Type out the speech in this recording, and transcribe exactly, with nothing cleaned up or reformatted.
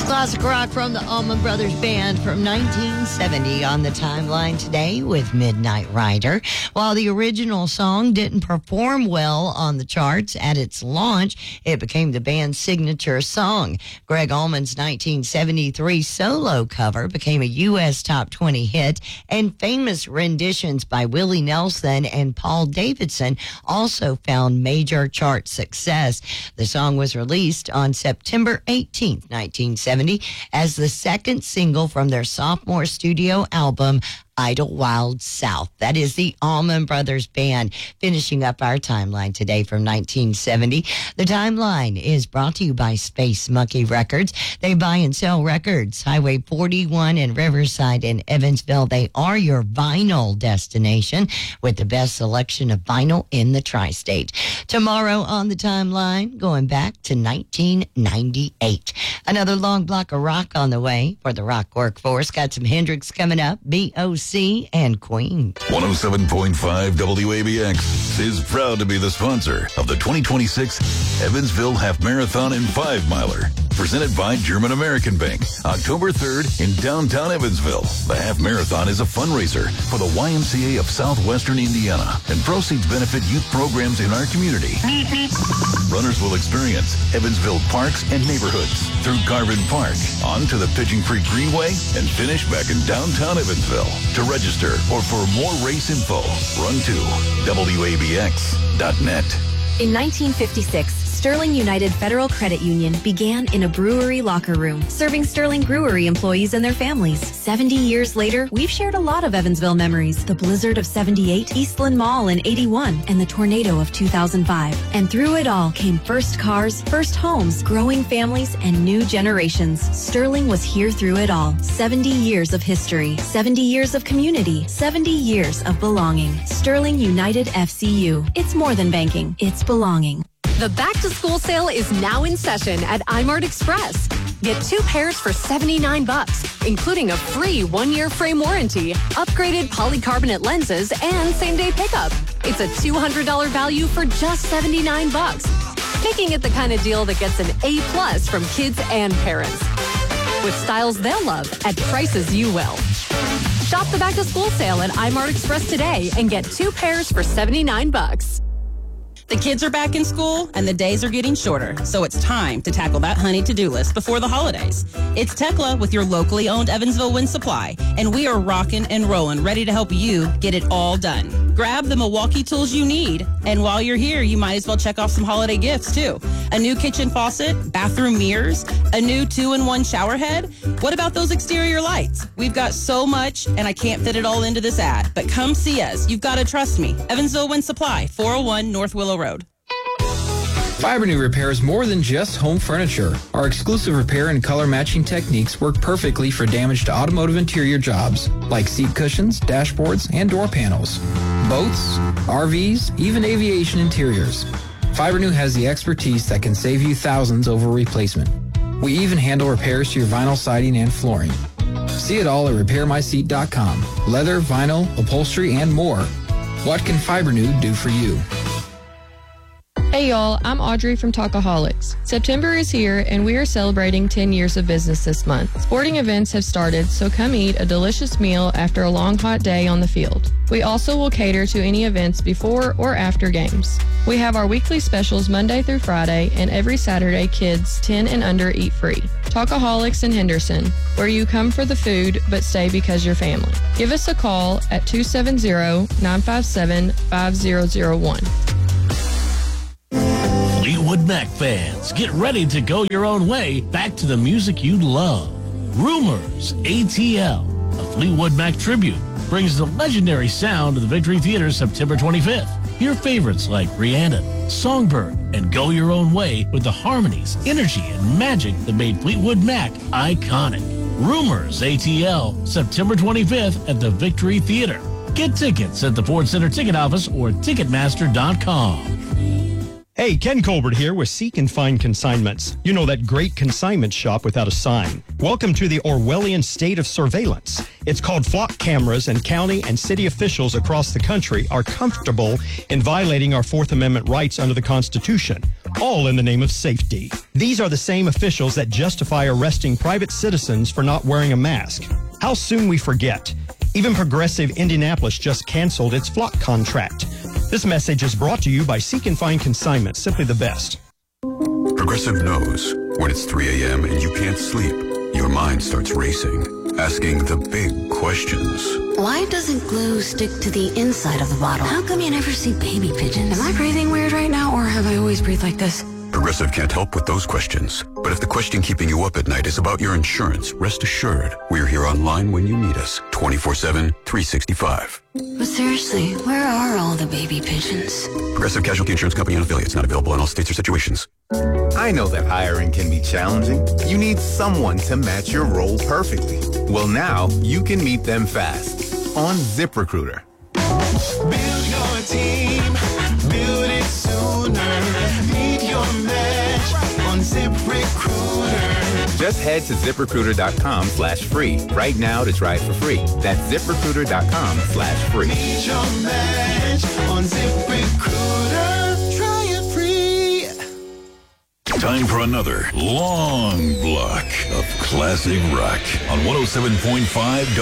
Classic rock from the Allman Brothers Band from nineteen seventy on the timeline today with Midnight Rider. While the original song didn't perform well on the charts at its launch, it became the band's signature song. Greg Allman's nineteen seventy-three solo cover became a U S top twenty hit, and famous renditions by Willie Nelson and Paul Davidson also found major chart success. The song was released on September eighteenth, nineteen seventy, as the second single from their sophomore studio album, Idlewild South. That is the Allman Brothers Band, finishing up our timeline today from nineteen seventy. The timeline is brought to you by Space Monkey Records. They buy and sell records. Highway forty-one in Riverside in Evansville. They are your vinyl destination with the best selection of vinyl in the tri-state. Tomorrow on the timeline, going back to nineteen ninety-eight. Another long block of rock on the way for the rock workforce. Got some Hendrix coming up, B O C and Queen. one oh seven point five W A B X is proud to be the sponsor of the twenty twenty-six Evansville Half Marathon and Five Miler, presented by German American Bank, October third in downtown Evansville. The Half Marathon is a fundraiser for the Y M C A of Southwestern Indiana, and proceeds benefit youth programs in our community. Runners will experience Evansville parks and neighborhoods through Garvin Park, onto the Pigeon Creek Greenway, and finish back in downtown Evansville. To register or for more race info, run to W A B X dot net. In nineteen fifty-six, Sterling United Federal Credit Union began in a brewery locker room, serving Sterling Brewery employees and their families. seventy years later, we've shared a lot of Evansville memories. The blizzard of seventy-eight, Eastland Mall in eighty-one, and the tornado of two thousand five. And through it all came first cars, first homes, growing families, and new generations. Sterling was here through it all. seventy years of history, seventy years of community, seventy years of belonging. Sterling United F C U. It's more than banking, it's belonging. The back-to-school sale is now in session at iMart Express. Get two pairs for seventy-nine bucks, including a free one-year frame warranty, upgraded polycarbonate lenses, and same-day pickup. It's a two hundred dollars value for just seventy-nine bucks, making it the kind of deal that gets an A plus from kids and parents. With styles they'll love at prices you will. Shop the back-to-school sale at iMart Express today and get two pairs for seventy-nine bucks. The kids are back in school and the days are getting shorter, so it's time to tackle that honey to-do list before the holidays. It's Tekla with your locally owned Evansville Wind Supply, and we are rocking and rolling, ready to help you get it all done. Grab the Milwaukee tools you need, and while you're here, you might as well check off some holiday gifts too. A new kitchen faucet, bathroom mirrors, a new two-in-one shower head. What about those exterior lights? We've got so much, and I can't fit it all into this ad, but come see us. You've got to trust me. Evansville Wind Supply, four oh one North Willow Road. Fibrenew repairs more than just home furniture. Our exclusive repair and color matching techniques work perfectly for damage to automotive interior jobs, like seat cushions, dashboards, and door panels. Boats, R Vs, even aviation interiors. Fibrenew has the expertise that can save you thousands over replacement. We even handle repairs to your vinyl siding and flooring. See it all at repair my seat dot com. Leather, vinyl, upholstery, and more. What can Fibrenew do for you? Hey y'all, I'm Audrey from Talkaholics. September is here and we are celebrating ten years of business this month. Sporting events have started, so come eat a delicious meal after a long hot day on the field. We also will cater to any events before or after games. We have our weekly specials Monday through Friday, and every Saturday kids ten and under eat free. Talkaholics in Henderson, where you come for the food but stay because you're family. Give us a call at two seven zero, nine five seven, five zero zero one. Fleetwood Mac fans, get ready to go your own way back to the music you love. Rumors, A T L, a Fleetwood Mac tribute, brings the legendary sound to the Victory Theater September twenty-fifth. Hear favorites like Rhiannon, Songbird, and Go Your Own Way with the harmonies, energy, and magic that made Fleetwood Mac iconic. Rumors, A T L, September twenty-fifth at the Victory Theater. Get tickets at the Ford Center Ticket Office or Ticketmaster dot com. Hey, Ken Colbert here with Seek and Find Consignments. You know, that great consignment shop without a sign. Welcome to the Orwellian state of surveillance. It's called flock cameras, and county and city officials across the country are comfortable in violating our Fourth Amendment rights under the Constitution. all in the name of safety. These are the same officials that justify arresting private citizens for not wearing a mask. How soon we forget. Even Progressive Indianapolis just canceled its flock contract. This message is brought to you by Seek and Find Consignment, simply the best. Progressive knows when it's three a.m. and you can't sleep, your mind starts racing, asking the big questions. Why doesn't glue stick to the inside of the bottle? How come you never see baby pigeons? Am I breathing weird right now, or have I always breathed like this? Progressive can't help with those questions. But if the question keeping you up at night is about your insurance, rest assured, we're here online when you need us, twenty-four seven, three sixty-five. But seriously, where are all the baby pigeons? Progressive Casualty Insurance Company and affiliates, not available in all states or situations. I know that hiring can be challenging. You need someone to match your role perfectly. Well, now you can meet them fast on ZipRecruiter. Build your team, build it sooner. Meet your match on ZipRecruiter. Just head to ZipRecruiter.com slash free right now to try it for free. That's ZipRecruiter.com slash free. Meet your match on ZipRecruiter. Try it free. Time for another long block of classic rock on one oh seven point five